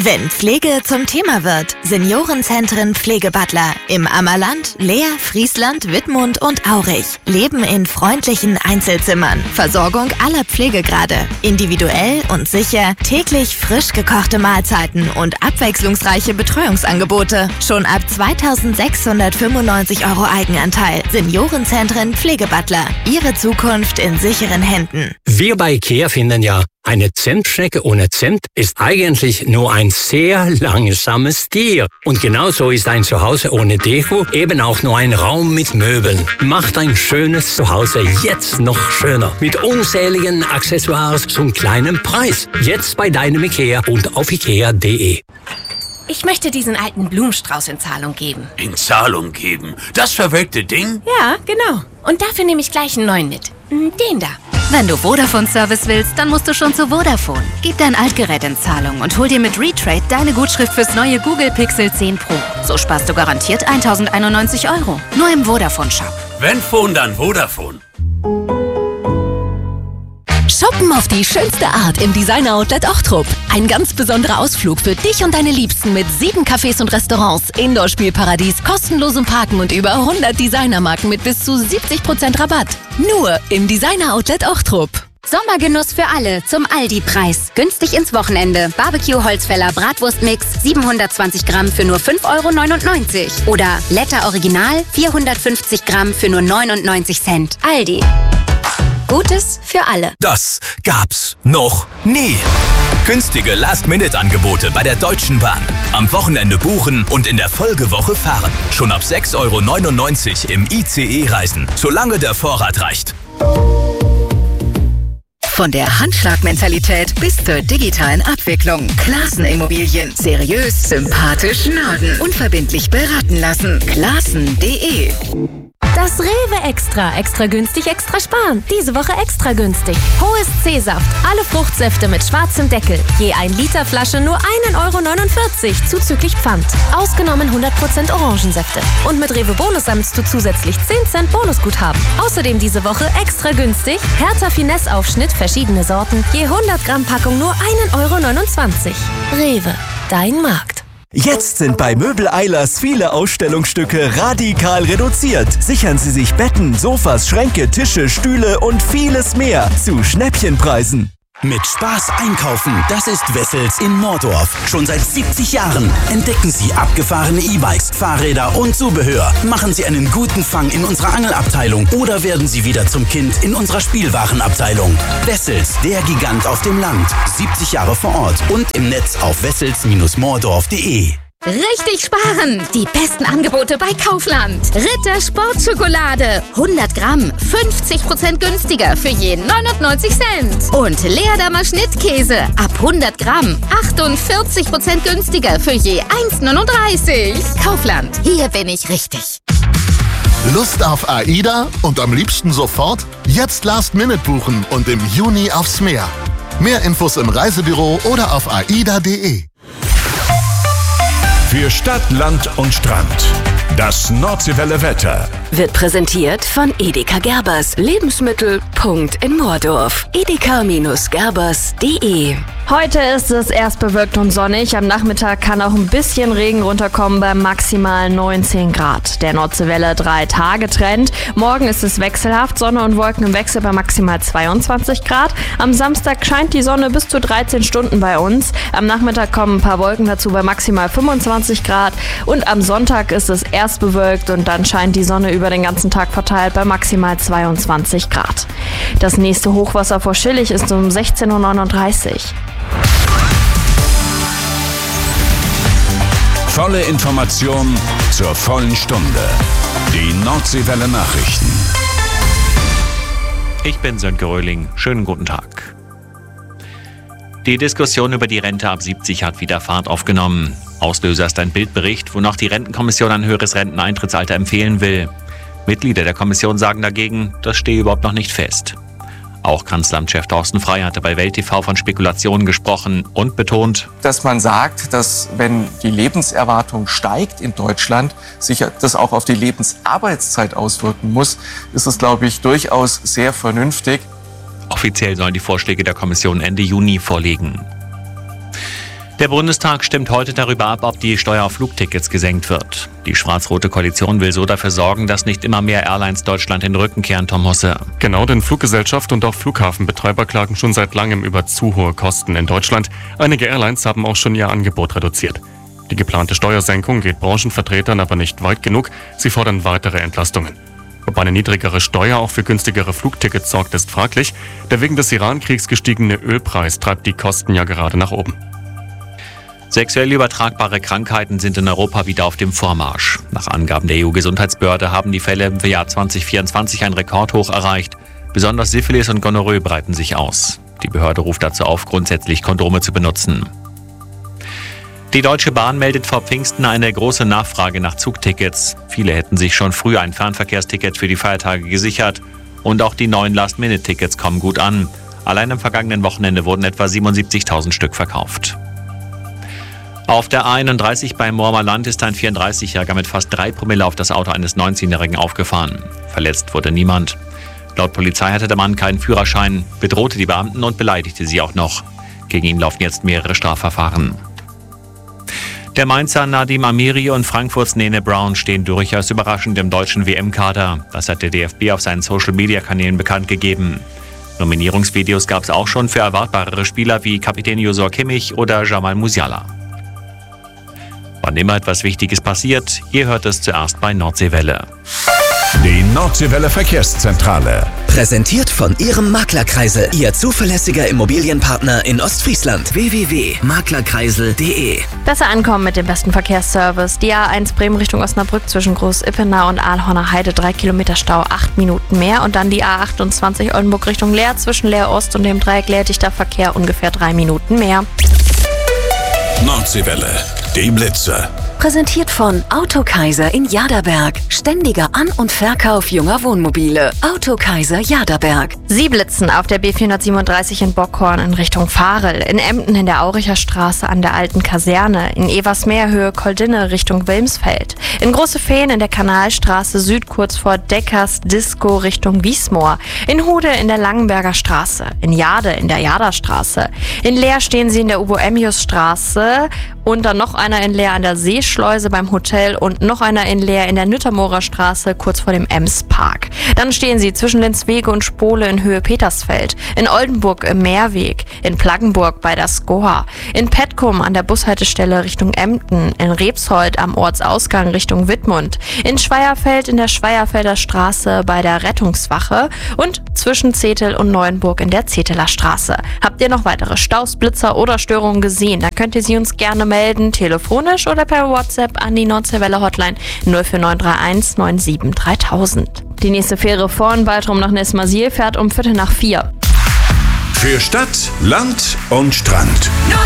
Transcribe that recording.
Wenn Pflege zum Thema wird, Seniorenzentren Pflegebutler im Ammerland, Leer, Friesland, Wittmund und Aurich leben in freundlichen Einzelzimmern. Versorgung aller Pflegegrade, individuell und sicher, täglich frisch gekochte Mahlzeiten und abwechslungsreiche Betreuungsangebote. Schon ab 2.695 € Eigenanteil. Seniorenzentren Pflegebutler. Ihre Zukunft in sicheren Händen. Wir bei IKEA finden ja, eine Zentschnecke ohne Zent ist eigentlich nur ein sehr langsames Tier. Und genauso ist ein Zuhause ohne Deko eben auch nur ein Raum mit Möbeln. Macht ein schönes Zuhause jetzt noch schöner. Mit unzähligen Accessoires zum kleinen Preis. Jetzt bei deinem IKEA und auf ikea.de. Ich möchte diesen alten Blumenstrauß in Zahlung geben. In Zahlung geben? Das verwelkte Ding? Ja, genau. Und dafür nehme ich gleich einen neuen mit. Den da. Wenn du Vodafone-Service willst, dann musst du schon zu Vodafone. Gib dein Altgerät in Zahlung und hol dir mit Retrade deine Gutschrift fürs neue Google Pixel 10 Pro. So sparst du garantiert 1.091 €. Nur im Vodafone-Shop. Wenn Phone, dann Vodafone. Shoppen auf die schönste Art im Designer-Outlet Ochtrup. Ein ganz besonderer Ausflug für dich und deine Liebsten mit 7 Cafés und Restaurants, Indoor-Spielparadies, kostenlosem Parken und über 100 Designermarken mit bis zu 70% Rabatt. Nur im Designer-Outlet Ochtrup. Sommergenuss für alle zum Aldi-Preis. Günstig ins Wochenende. Barbecue-Holzfäller Bratwurstmix 720 Gramm für nur 5,99 € Oder Letter Original 450 Gramm für nur 99 Cent. Aldi. Gutes für alle. Das gab's noch nie. Günstige Last-Minute-Angebote bei der Deutschen Bahn. Am Wochenende buchen und in der Folgewoche fahren. Schon ab 6,99 € im ICE reisen, solange der Vorrat reicht. Von der Handschlagmentalität bis zur digitalen Abwicklung. Clasen Immobilien. Seriös, sympathisch, Norden. Unverbindlich beraten lassen. Clasen.de. Das Rewe Extra. Extra günstig, extra sparen. Diese Woche extra günstig. Hohes C-Saft. Alle Fruchtsäfte mit schwarzem Deckel. Je 1 Liter Flasche nur 1,49 € zuzüglich Pfand. Ausgenommen 100% Orangensäfte. Und mit Rewe Bonus sammelst du zusätzlich 10 Cent Bonusguthaben. Außerdem diese Woche extra günstig. Hertha Finesse Aufschnitt, verschiedene Sorten. Je 100 Gramm Packung nur 1,29 €. Rewe. Dein Markt. Jetzt sind bei Möbel Eilers viele Ausstellungsstücke radikal reduziert. Sichern Sie sich Betten, Sofas, Schränke, Tische, Stühle und vieles mehr zu Schnäppchenpreisen. Mit Spaß einkaufen, das ist Wessels in Mordorf. Schon seit 70 Jahren entdecken Sie abgefahrene E-Bikes, Fahrräder und Zubehör. Machen Sie einen guten Fang in unserer Angelabteilung oder werden Sie wieder zum Kind in unserer Spielwarenabteilung. Wessels, der Gigant auf dem Land. 70 Jahre vor Ort und im Netz auf wessels-mordorf.de. Richtig sparen! Die besten Angebote bei Kaufland. Ritter Sportschokolade. 100 Gramm. 50% günstiger für je 99 Cent. Und Leerdammer Schnittkäse. Ab 100 Gramm. 48% günstiger für je 1,39 €. Kaufland. Hier bin ich richtig. Lust auf AIDA und am liebsten sofort? Jetzt Last Minute buchen und im Juni aufs Meer. Mehr Infos im Reisebüro oder auf aida.de. Für Stadt, Land und Strand. Das Nordseewelle Wetter Wird präsentiert von Edeka Gerbers. Lebensmittel. In Mordorf. edeka-gerbers.de. Heute ist es erst bewölkt und sonnig. Am Nachmittag kann auch ein bisschen Regen runterkommen bei maximal 19 Grad. Der Nordseewelle 3-Tage-Trend. Morgen ist es wechselhaft, Sonne und Wolken im Wechsel bei maximal 22 Grad. Am Samstag scheint die Sonne bis zu 13 Stunden bei uns. Am Nachmittag kommen ein paar Wolken dazu bei maximal 25 Grad. Und am Sonntag ist es erst bewölkt und dann scheint die Sonne über den ganzen Tag verteilt bei maximal 22 Grad. Das nächste Hochwasser vor Schillig ist um 16:39 Uhr. Volle Information zur vollen Stunde. Die Nordseewelle Nachrichten. Ich bin Sönke Röhling. Schönen guten Tag. Die Diskussion über die Rente ab 70 hat wieder Fahrt aufgenommen. Auslöser ist ein Bildbericht, wonach die Rentenkommission ein höheres Renteneintrittsalter empfehlen will. Mitglieder der Kommission sagen dagegen, das stehe überhaupt noch nicht fest. Auch Kanzleramtschef Thorsten Frey hatte bei Welt TV von Spekulationen gesprochen und betont, dass man sagt, dass wenn die Lebenserwartung steigt in Deutschland, sich das auch auf die Lebensarbeitszeit auswirken muss, ist es, glaube ich, durchaus sehr vernünftig. Offiziell sollen die Vorschläge der Kommission Ende Juni vorliegen. Der Bundestag stimmt heute darüber ab, ob die Steuer auf Flugtickets gesenkt wird. Die schwarz-rote Koalition will so dafür sorgen, dass nicht immer mehr Airlines Deutschland in den Rücken kehren, Tom Husse. Genau, denn Fluggesellschaft und auch Flughafenbetreiber klagen schon seit langem über zu hohe Kosten in Deutschland. Einige Airlines haben auch schon ihr Angebot reduziert. Die geplante Steuersenkung geht Branchenvertretern aber nicht weit genug. Sie fordern weitere Entlastungen. Ob eine niedrigere Steuer auch für günstigere Flugtickets sorgt, ist fraglich. Der wegen des Iran-Kriegs gestiegene Ölpreis treibt die Kosten ja gerade nach oben. Sexuell übertragbare Krankheiten sind in Europa wieder auf dem Vormarsch. Nach Angaben der EU-Gesundheitsbehörde haben die Fälle im Jahr 2024 ein Rekordhoch erreicht. Besonders Syphilis und Gonorrhoe breiten sich aus. Die Behörde ruft dazu auf, grundsätzlich Kondome zu benutzen. Die Deutsche Bahn meldet vor Pfingsten eine große Nachfrage nach Zugtickets. Viele hätten sich schon früh ein Fernverkehrsticket für die Feiertage gesichert. Und auch die neuen Last-Minute-Tickets kommen gut an. Allein am vergangenen Wochenende wurden etwa 77.000 Stück verkauft. Auf der A31 beim Moormer Land ist ein 34-Jähriger mit fast 3 Promille auf das Auto eines 19-Jährigen aufgefahren. Verletzt wurde niemand. Laut Polizei hatte der Mann keinen Führerschein, bedrohte die Beamten und beleidigte sie auch noch. Gegen ihn laufen jetzt mehrere Strafverfahren. Der Mainzer Nadim Amiri und Frankfurts Nene Brown stehen durchaus überraschend im deutschen WM-Kader. Das hat der DFB auf seinen Social-Media-Kanälen bekannt gegeben. Nominierungsvideos gab es auch schon für erwartbarere Spieler wie Kapitän Josua Kimmich oder Jamal Musiala. Wann immer etwas Wichtiges passiert, ihr hört es zuerst bei Nordseewelle. Die Nordseewelle Verkehrszentrale. Präsentiert von Ihrem Maklerkreisel. Ihr zuverlässiger Immobilienpartner in Ostfriesland. www.maklerkreisel.de. Besser ankommen mit dem besten Verkehrsservice. Die A1 Bremen Richtung Osnabrück zwischen Groß-Ippenau und Aalhorner Heide 3 Kilometer Stau, 8 Minuten mehr. Und dann die A28 Oldenburg Richtung Leer zwischen Leer Ost und dem Dreieck Leerdichter Verkehr ungefähr 3 Minuten mehr. Nordseewelle. Die Blitze. Präsentiert von Autokaiser in Jaderberg. Ständiger An- und Verkauf junger Wohnmobile. Autokaiser Jaderberg. Sie blitzen auf der B437 in Bockhorn in Richtung Varel, in Emden in der Auricher Straße an der alten Kaserne, in Eversmeer Höhe Koldinne Richtung Wilmsfeld, in Große Fehn in der Kanalstraße Süd kurz vor Deckers Disco Richtung Wiesmoor, in Hude in der Langenberger Straße, in Jade in der Jaderstraße, in Leer stehen Sie in der Ubo-Emmius-Straße und dann noch einer in Leer an der Seeschleuse beim Hotel und noch einer in Leer in der Nüttermoorer Straße kurz vor dem Ems-Park. Dann stehen Sie zwischen Linswege und Spole in Höhe Petersfeld, in Oldenburg im Meerweg, in Plaggenburg bei der Skoa, in Petkum an der Bushaltestelle Richtung Emden, in Rebsold am Ortsausgang Richtung Wittmund, in Schweierfeld in der Schweierfelder Straße bei der Rettungswache und zwischen Zetel und Neuenburg in der Zeteler Straße. Habt ihr noch weitere Staus, Blitzer oder Störungen gesehen? Da könnt ihr sie uns gerne melden, telefonisch oder per WhatsApp an die Nordseewelle Hotline 04931 97 3000. Die nächste Fähre von Baltrum nach Nesmasil fährt um 3:45. Für Stadt, Land und Strand.